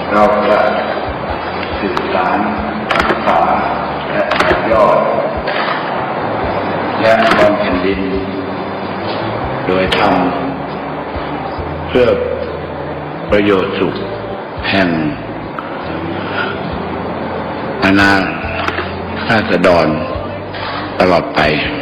เราจะสื่อสารรักษาและยอดและบนแผ่นดินโดยทำเพื่อประโยชน์สุขแห่งอาณาราษฎรตลอดไป